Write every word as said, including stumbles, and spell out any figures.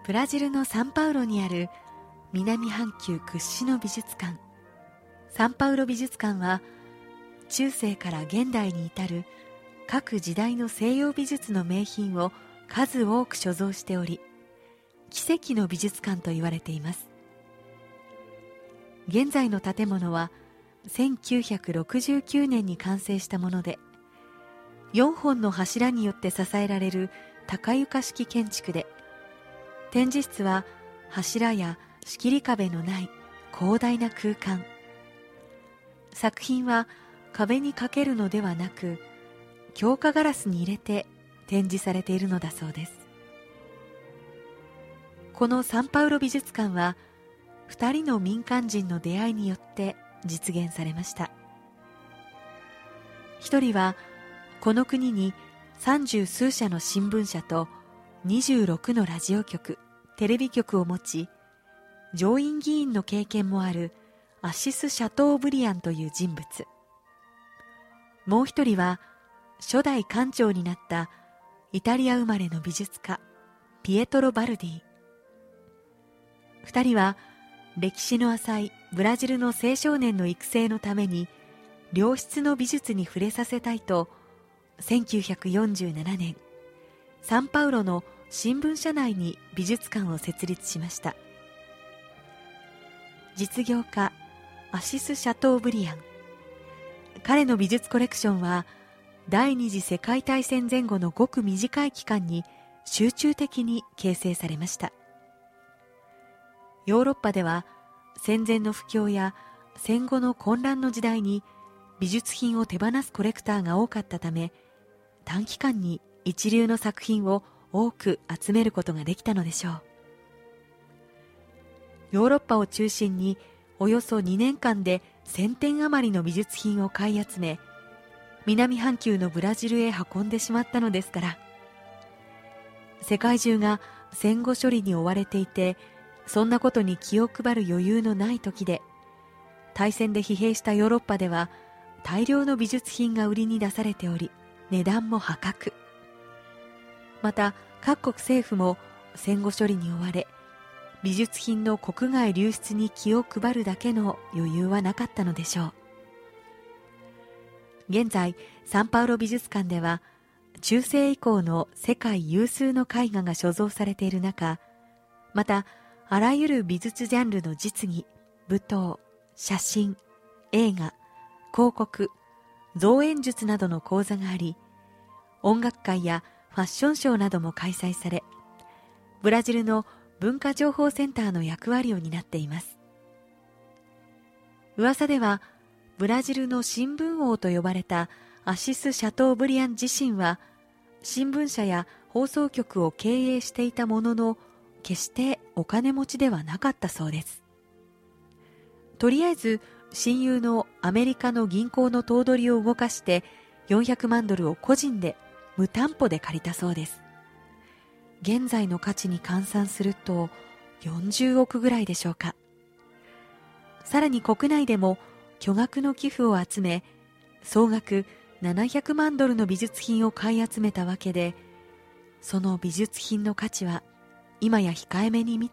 ブラジルのサンパウロにある南半球屈指の美術館、サンパウロ美術館は中世から現代に至る各時代の西洋美術の名品を数多く所蔵しており、奇跡の美術館と言われています。現在の建物はせんきゅうひゃくろくじゅうきゅうねんに完成したもので、よんほんの柱によって支えられる高床式建築で、展示室は柱や仕切り壁のない広大な空間。作品は壁にかけるのではなく、強化ガラスに入れて展示されているのだそうです。このサンパウロ美術館はふたりの民間人の出会いによって実現されました。一人はこの国に三十数社の新聞社とにじゅうろくのラジオ局、テレビ局を持ち、上院議員の経験もあるアシス・シャトーブリアンという人物。もう一人は初代館長になったイタリア生まれの美術家ピエトロ・バルディ。二人は歴史の浅いブラジルの青少年の育成のために良質の美術に触れさせたいと、せんきゅうひゃくよんじゅうななねんサンパウロの新聞社内に美術館を設立しました。実業家アシス・シャトーブリアン。彼の美術コレクションは第二次世界大戦前後のごく短い期間に集中的に形成されました。ヨーロッパでは戦前の不況や戦後の混乱の時代に美術品を手放すコレクターが多かったため、短期間に一流の作品を多く集めることができたのでしょう。ヨーロッパを中心におよそにねんかんでせんてん余りの美術品を買い集め、南半球のブラジルへ運んでしまったのですから。世界中が戦後処理に追われていて、そんなことに気を配る余裕のない時で、大戦で疲弊したヨーロッパでは大量の美術品が売りに出されており、値段も破格。また各国政府も戦後処理に追われ、美術品の国外流出に気を配るだけの余裕はなかったのでしょう。現在サンパウロ美術館では中世以降の世界有数の絵画が所蔵されている中、またあらゆる美術ジャンルの実技、舞踏、写真、映画、広告、造園術などの講座があり、音楽会やファッションショーなども開催され、ブラジルの文化情報センターの役割を担っています。噂ではブラジルの新聞王と呼ばれたアシス・シャトーブリアン自身は新聞社や放送局を経営していたものの、決してお金持ちではなかったそうです。とりあえず親友のアメリカの銀行の頭取を動かしてよんひゃくまんドルを個人で無担保で借りたそうです。現在の価値に換算するとよんじゅうおくぐらいでしょうか。さらに国内でも巨額の寄付を集め、総額ななひゃくまんドルの美術品を買い集めたわけで、その美術品の価値は今や控えめに見